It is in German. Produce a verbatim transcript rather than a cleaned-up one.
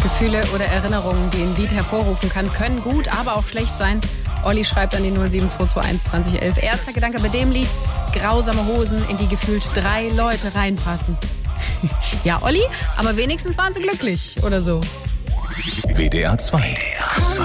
Gefühle oder Erinnerungen, die ein Lied hervorrufen kann, können gut, aber auch schlecht sein. Olli schreibt an die null sieben zwei zwei eins zwanzig elf. Erster Gedanke bei dem Lied: grausame Hosen, in die gefühlt drei Leute reinpassen. Ja, Olli, aber wenigstens waren sie glücklich oder so. W D R zwei.